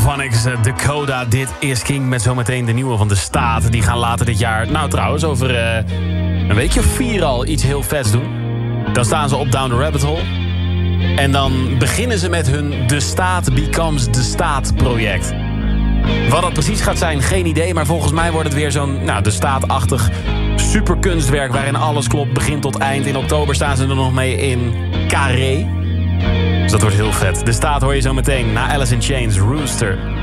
Phonics, Dakota, dit is King met zometeen de nieuwe van De Staat. Die gaan later dit jaar, nou trouwens over een weekje of 4 al iets heel vets doen. Dan staan ze op Down the Rabbit Hole. En dan beginnen ze met hun De Staat Becomes The Staat project. Wat dat precies gaat zijn, geen idee. Maar volgens mij wordt het weer zo'n De Staat-achtig superkunstwerk waarin alles klopt, begin tot eind. In oktober staan ze er nog mee in Carré. Dus dat wordt heel vet. De Staat hoor je zo meteen na Alice in Chains, Rooster.